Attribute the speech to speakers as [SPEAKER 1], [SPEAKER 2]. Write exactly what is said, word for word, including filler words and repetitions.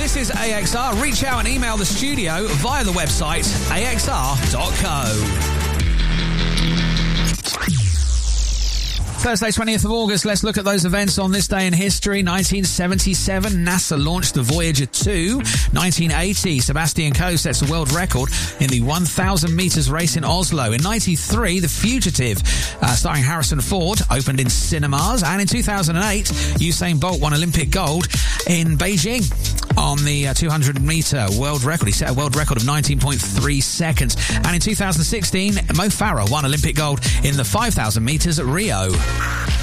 [SPEAKER 1] This is A X R. Reach out and email the studio via the website a x r dot co. Thursday, twentieth of August. Let's look at those events on this day in history. nineteen seventy-seven, NASA launched the Voyager two. nineteen eighty, Sebastian Coe sets a world record in the one thousand metres race in Oslo. In ninety-three, The Fugitive, uh, starring Harrison Ford, opened in cinemas. And in two thousand eight, Usain Bolt won Olympic gold in Beijing on the uh, two hundred metre world record. He set a world record of nineteen point three seconds. And in two thousand sixteen, Mo Farah won Olympic gold in the five thousand metres at Rio.